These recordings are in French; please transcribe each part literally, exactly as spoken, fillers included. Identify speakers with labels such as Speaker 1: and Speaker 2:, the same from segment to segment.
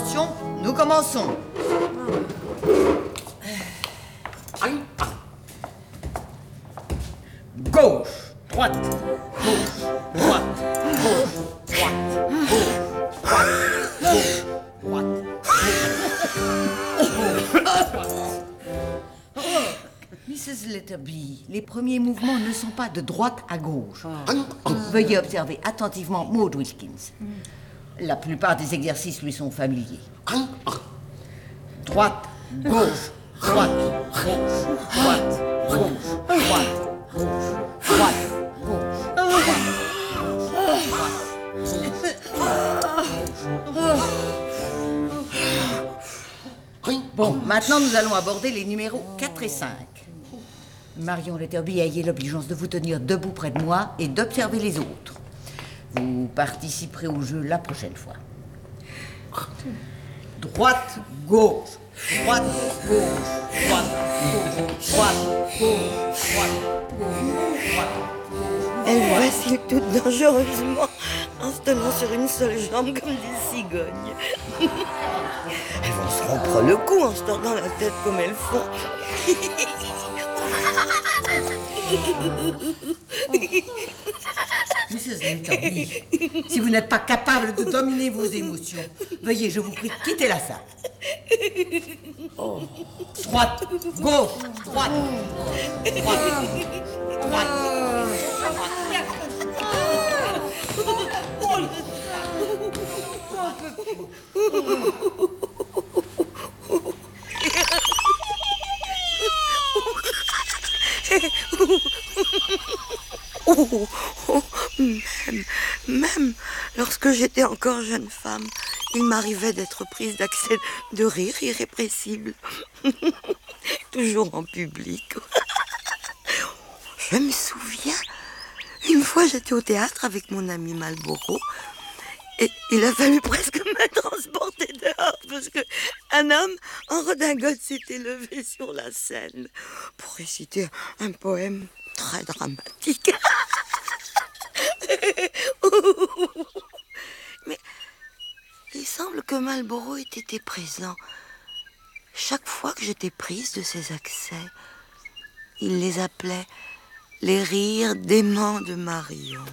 Speaker 1: Attention, nous commençons. Gauche, droite, gauche, droite, gauche, droite, gauche, droite, gauche, droite. missus Letterby, les premiers mouvements ne sont pas de droite à gauche. Veuillez observer attentivement Maud Wilkins. La plupart des exercices lui sont familiers. Droite, gauche, droite, gauche, droite, gauche, droite, gauche, droite, gauche, droite. Bon, maintenant nous allons aborder les numéros quatre et cinq. Marion Letterby, ayez l'obligeance de vous tenir debout près de moi et d'observer les autres. Vous participerez au jeu la prochaine fois. Droite, gauche, droite, gauche, droite, gauche, droite, gauche, droite, gauche, droite.
Speaker 2: Elles vacillent toutes dangereusement en se tenant sur une seule jambe comme des cigognes. Elles vont se rompre le cou en se tordant la tête comme elles font.
Speaker 1: missus Letterby, si vous n'êtes pas capable de dominer vos émotions, veuillez, je vous prie, quitter la salle. Oh. Droite, gauche, droite, droite, droite,
Speaker 2: Oh, oh, même, même lorsque j'étais encore jeune femme, il m'arrivait d'être prise d'accès de rire irrépressible. Toujours en public. Je me souviens, une fois j'étais au théâtre avec mon ami Marlborough et il a fallu presque me transporter dehors parce qu'un homme en redingote s'était levé sur la scène pour réciter un poème très dramatique. Mais il semble que Marlborough ait été présent. Chaque fois que j'étais prise de ces accès, il les appelait les rires déments de Marion.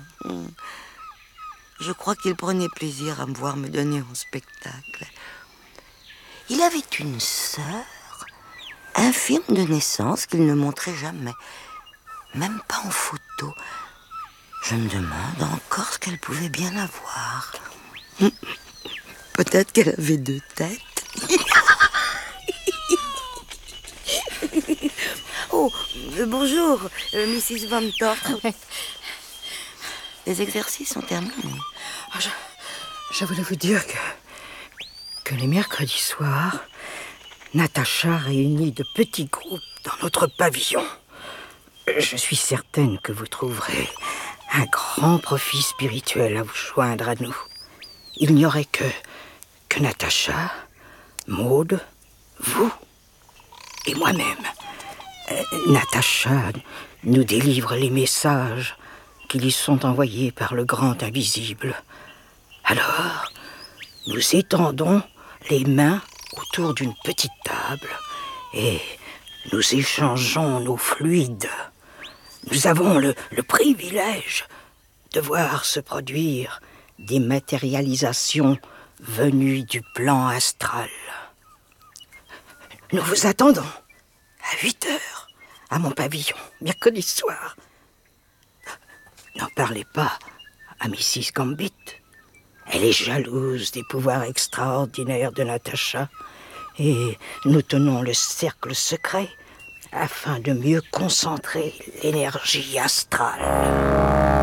Speaker 2: Je crois qu'il prenait plaisir à me voir me donner en spectacle. Il avait une sœur, infirme de naissance, qu'il ne montrait jamais, même pas en photo. Je me demande encore ce qu'elle pouvait bien avoir. Peut-être qu'elle avait deux têtes. Oh, euh, bonjour, euh, missus Van Tort. Les exercices sont terminés.
Speaker 3: Oh, je, je voulais vous dire que, que les mercredis soirs, Natacha réunit de petits groupes dans notre pavillon. Je suis certaine que vous trouverez un grand profit spirituel à vous joindre à nous. Il n'y aurait que, que Natacha, Maud, vous et moi-même. Euh, Natacha nous délivre les messages qui lui sont envoyés par le grand invisible. Alors, nous étendons les mains autour d'une petite table et nous échangeons nos fluides. Nous avons le, le privilège de voir se produire des matérialisations venues du plan astral. Nous vous attendons à huit heures à mon pavillon, mercredi soir. N'en parlez pas à missus Gambit. Elle est jalouse des pouvoirs extraordinaires de Natacha et nous tenons le cercle secret afin de mieux concentrer l'énergie astrale.